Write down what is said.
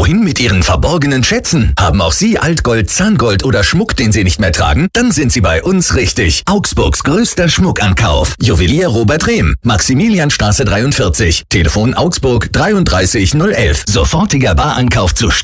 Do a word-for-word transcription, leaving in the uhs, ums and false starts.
Wohin mit Ihren verborgenen Schätzen? Haben auch Sie Altgold, Zahngold oder Schmuck, den Sie nicht mehr tragen? Dann sind Sie bei uns richtig. Augsburgs größter Schmuckankauf. Juwelier Robert Rehm. Maximilianstraße dreiundvierzig. Telefon Augsburg dreiunddreißig null elf. Sofortiger Barankauf zu